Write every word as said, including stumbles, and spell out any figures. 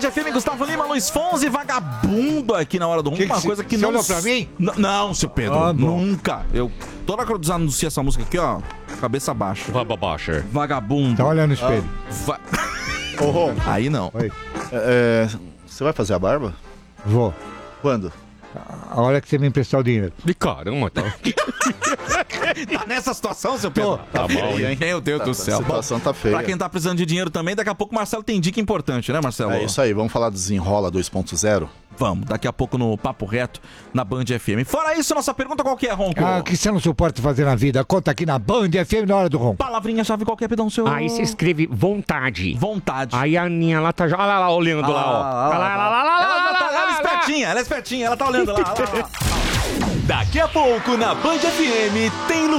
F M, Gustavo Lima, Luiz Fonzi, vagabundo aqui na hora do rumo. Uma que coisa cê- que cê não... olhou pra mim? N- não, seu Pedro, Ah, bom. nunca. Eu, toda hora que eu anuncio essa música aqui, ó, cabeça baixa. Vai baixa. Vagabundo. Tá olhando no espelho. Va- Ô, Ron, Aí não. Oi. é, você vai fazer a barba? Vou. Quando? A hora que você me emprestar o dinheiro. De caramba, tá? Tá nessa situação, seu Pedro? Tá bom, hein? Meu Deus do A céu. situação tá feia. Pra quem tá precisando de dinheiro também, daqui a pouco o Marcelo tem dica importante, né, Marcelo? É isso aí, vamos falar do Desenrola dois ponto zero? Vamos, daqui a pouco no Papo Reto, na Band F M. Fora isso, nossa pergunta qual que é, Ronco? Ah, o que você não suporta fazer na vida? Conta aqui na Band F M na hora do ronco. Palavrinha-chave qualquer, pedão seu. Aí você escreve vontade. Vontade. Aí a Aninha lá tá já. Olha lá, lá olhando lá, ó. Ah, Olha lá, lá, lá, lá, lá, ela, lá, já tá- lá, ela é lá. espertinha, ela é espertinha, ela tá olhando lá. lá, lá, lá. Daqui a pouco na Band F M tem